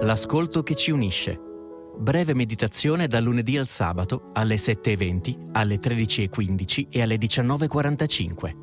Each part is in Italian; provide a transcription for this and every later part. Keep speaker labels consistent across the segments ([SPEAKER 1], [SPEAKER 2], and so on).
[SPEAKER 1] L'ascolto che ci unisce. Breve meditazione dal lunedì al sabato alle 7:20, alle 13:15 e alle 19:45.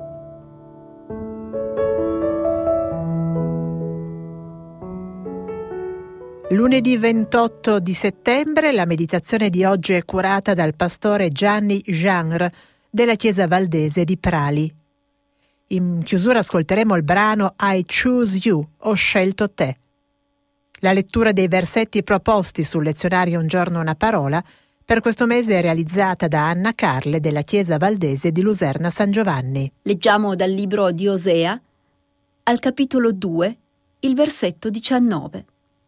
[SPEAKER 2] Lunedì 28 di settembre la meditazione di oggi è curata dal pastore Gianni Jangr della Chiesa Valdese di Prali. In chiusura ascolteremo il brano I Choose You, ho scelto te. La lettura dei versetti proposti sul lezionario Un giorno una parola per questo mese è realizzata da Anna Carle della Chiesa Valdese di Luserna San Giovanni.
[SPEAKER 3] Leggiamo dal libro di Osea, al capitolo 2, il versetto 19.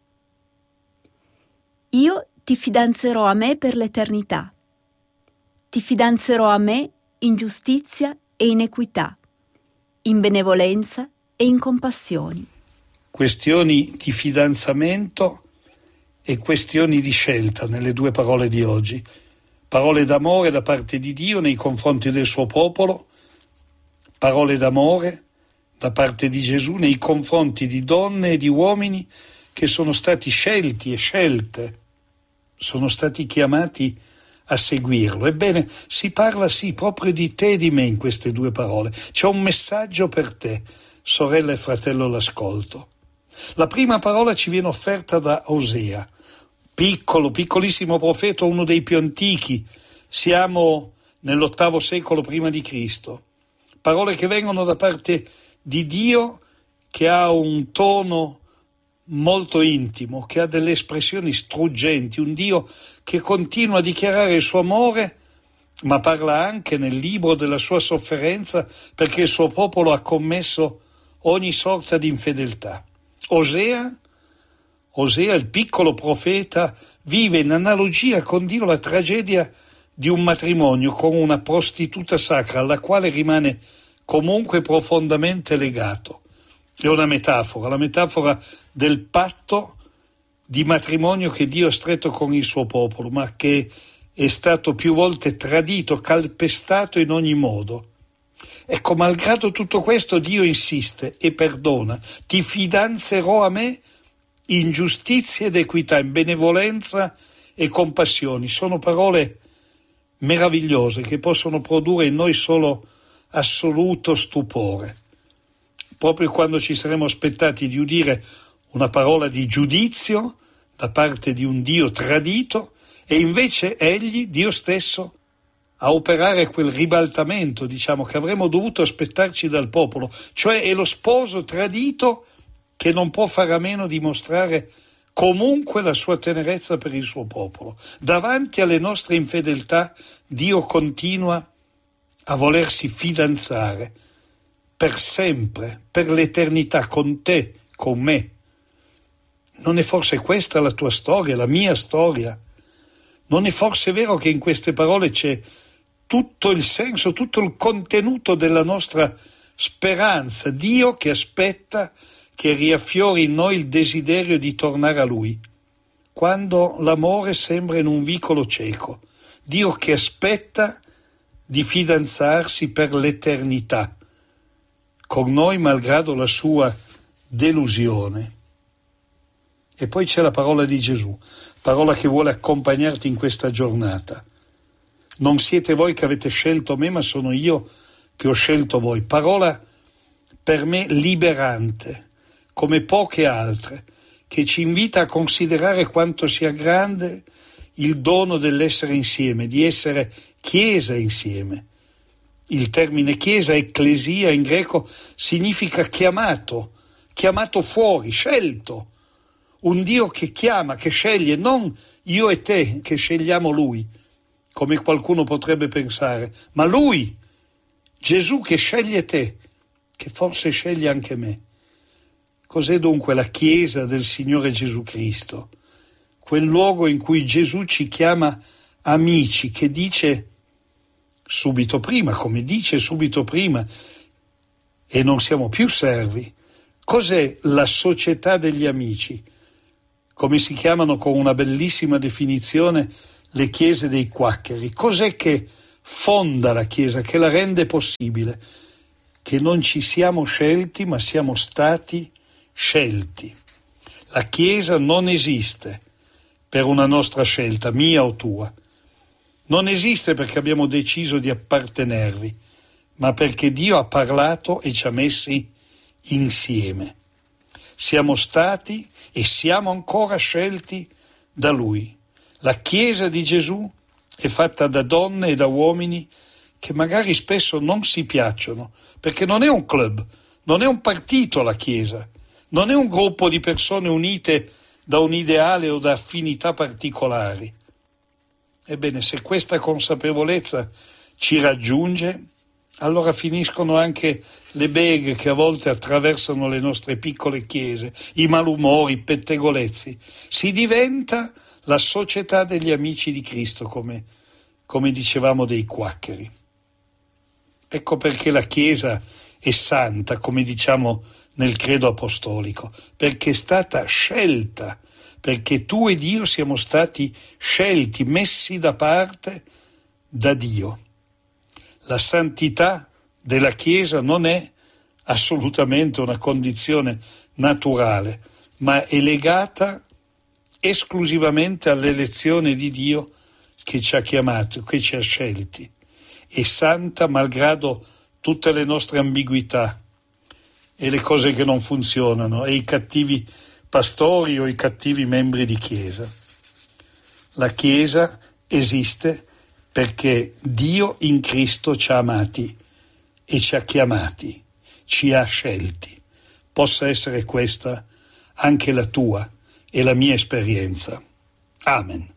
[SPEAKER 3] Io ti fidanzerò a me per l'eternità. Ti fidanzerò a me in giustizia e in equità, in benevolenza e in compassioni.
[SPEAKER 4] Questioni di fidanzamento e questioni di scelta nelle due parole di oggi. Parole d'amore da parte di Dio nei confronti del suo popolo, parole d'amore da parte di Gesù nei confronti di donne e di uomini che sono stati scelti e scelte, sono stati chiamati a seguirlo. Ebbene, si parla proprio di te e di me in queste due parole. C'è un messaggio per te, sorella e fratello l'ascolto. La prima parola ci viene offerta da Osea, piccolissimo profeta, uno dei più antichi. Siamo nell'8° secolo prima di Cristo. Parole che vengono da parte di Dio, che ha un tono molto intimo, che ha delle espressioni struggenti, un Dio che continua a dichiarare il suo amore, ma parla anche nel libro della sua sofferenza perché il suo popolo ha commesso ogni sorta di infedeltà. Osea, il piccolo profeta, vive in analogia con Dio la tragedia di un matrimonio con una prostituta sacra alla quale rimane comunque profondamente legato. È una metafora, la metafora del patto di matrimonio che Dio ha stretto con il suo popolo, ma che è stato più volte tradito, calpestato in ogni modo. Ecco, malgrado tutto questo, Dio insiste e perdona. Ti fidanzerò a me in giustizia ed equità, in benevolenza e compassioni. Sono parole meravigliose che possono produrre in noi solo assoluto stupore. Proprio quando ci saremmo aspettati di udire una parola di giudizio da parte di un Dio tradito, e invece Egli, Dio stesso, a operare quel ribaltamento, che avremmo dovuto aspettarci dal popolo, cioè è lo sposo tradito che non può fare a meno di mostrare comunque la sua tenerezza per il suo popolo. Davanti alle nostre infedeltà, Dio continua a volersi fidanzare per sempre, per l'eternità, con te, con me. Non è forse questa la tua storia, la mia storia? Non è forse vero che in queste parole c'è tutto il senso, tutto il contenuto della nostra speranza? Dio che aspetta che riaffiori in noi il desiderio di tornare a Lui, quando l'amore sembra in un vicolo cieco. Dio che aspetta di fidanzarsi per l'eternità con noi, malgrado la sua delusione. E poi c'è la parola di Gesù, parola che vuole accompagnarti in questa giornata. Non siete voi che avete scelto me, ma sono io che ho scelto voi. Parola per me liberante, come poche altre, che ci invita a considerare quanto sia grande il dono dell'essere insieme, di essere Chiesa insieme. Il termine Chiesa, ecclesia in greco, significa chiamato fuori, scelto. Un Dio che chiama, che sceglie, non io e te che scegliamo Lui, come qualcuno potrebbe pensare, ma Lui, Gesù che sceglie te, che forse sceglie anche me. Cos'è dunque la Chiesa del Signore Gesù Cristo? Quel luogo in cui Gesù ci chiama amici, che dice subito prima, e non siamo più servi. Cos'è la società degli amici? Come si chiamano con una bellissima definizione le chiese dei quaccheri. Cos'è che fonda la Chiesa, che la rende possibile? Che non ci siamo scelti, ma siamo stati scelti. La Chiesa non esiste per una nostra scelta, mia o tua. Non esiste perché abbiamo deciso di appartenervi, ma perché Dio ha parlato e ci ha messi insieme. Siamo stati e siamo ancora scelti da Lui. La Chiesa di Gesù è fatta da donne e da uomini che magari spesso non si piacciono, perché non è un club, non è un partito la Chiesa, non è un gruppo di persone unite da un ideale o da affinità particolari. Ebbene, se questa consapevolezza ci raggiunge, allora finiscono anche le beghe che a volte attraversano le nostre piccole chiese, i malumori, i pettegolezzi. Si diventa la società degli amici di Cristo, come dicevamo dei quaccheri. Ecco perché la Chiesa è santa, come diciamo nel credo apostolico, perché è stata scelta, perché tu ed io siamo stati scelti, messi da parte da Dio. La santità della Chiesa non è assolutamente una condizione naturale, ma è legata esclusivamente all'elezione di Dio che ci ha chiamato, che ci ha scelti. È santa malgrado tutte le nostre ambiguità e le cose che non funzionano e i cattivi pastori o i cattivi membri di Chiesa. La Chiesa esiste perché Dio in Cristo ci ha amati e ci ha chiamati, ci ha scelti. Possa essere questa anche la tua e la mia esperienza. Amen.